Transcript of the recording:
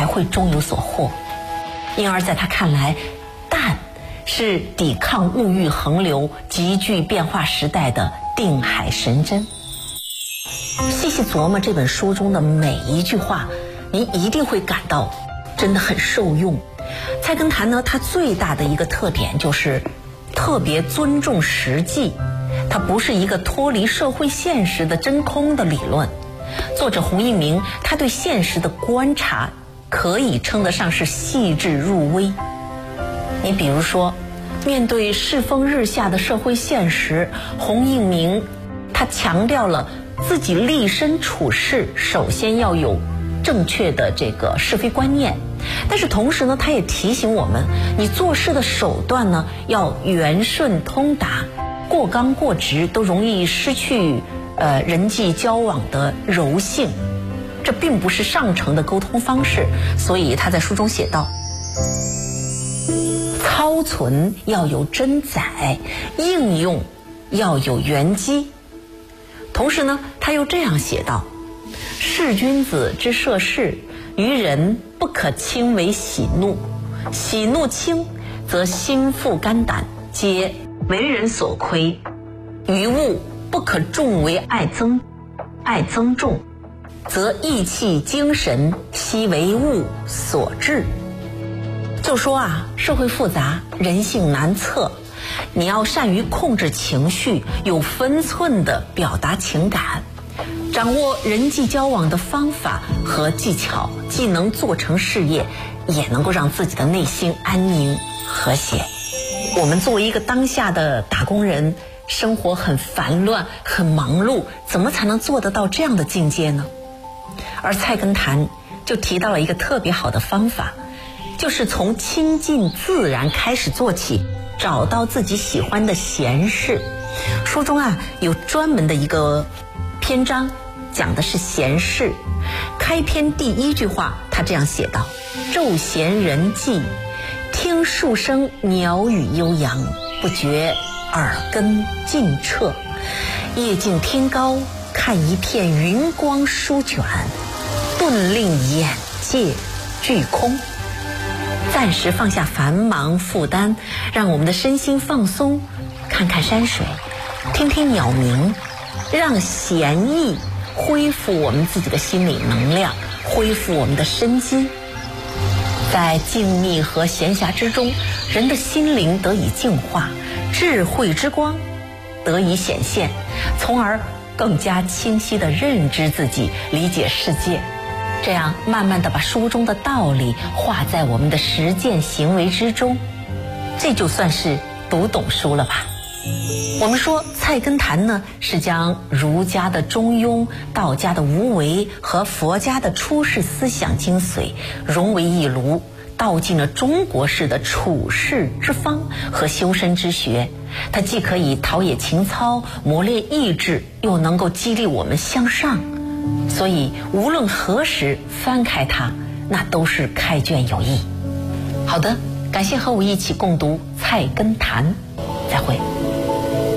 才会终有所获。因而在他看来，淡是抵抗物欲横流、急剧变化时代的定海神针。细细琢磨这本书中的每一句话，您一定会感到真的很受用。菜根谭呢，它最大的一个特点就是特别尊重实际，它不是一个脱离社会现实的真空的理论。作者洪应明，他对现实的观察可以称得上是细致入微。你比如说，面对世风日下的社会现实，洪应明他强调了自己立身处世首先要有正确的这个是非观念，但是同时呢，他也提醒我们，你做事的手段呢要圆顺通达，过刚过直都容易失去人际交往的柔性，这并不是上乘的沟通方式。所以他在书中写道，操存要有真载，应用要有圆机。同时呢，他又这样写道，是君子之涉世，于人不可轻为喜怒，喜怒轻则心腹肝胆皆为人所亏，于物不可重为爱增重，则意气精神悉为物所致。就说啊，社会复杂，人性难测，你要善于控制情绪，有分寸地表达情感，掌握人际交往的方法和技巧，既能做成事业，也能够让自己的内心安宁和谐。我们作为一个当下的打工人，生活很烦乱，很忙碌，怎么才能做得到这样的境界呢？而菜根谭就提到了一个特别好的方法，就是从亲近自然开始做起，找到自己喜欢的闲事。书中啊有专门的一个篇章讲的是闲事。开篇第一句话他这样写道，昼闲人寂，听树声鸟语悠扬，不觉耳根尽彻，夜静天高，看一片云光舒卷，顿令眼界俱空。暂时放下繁忙负担，让我们的身心放松，看看山水，听听鸟鸣，让闲逸恢复我们自己的心理能量，恢复我们的生机。在静谧和闲暇之中，人的心灵得以净化，智慧之光得以显现，从而更加清晰地认知自己，理解世界，这样慢慢地把书中的道理化在我们的实践行为之中，这就算是读懂书了吧。我们说菜根谭呢，是将儒家的中庸、道家的无为和佛家的出世思想精髓融为一炉，道尽了中国式的处世之方和修身之学。它既可以陶冶情操、磨练意志，又能够激励我们向上。所以无论何时翻开它，那都是开卷有益。好的，感谢和我一起共读菜根谭，再会。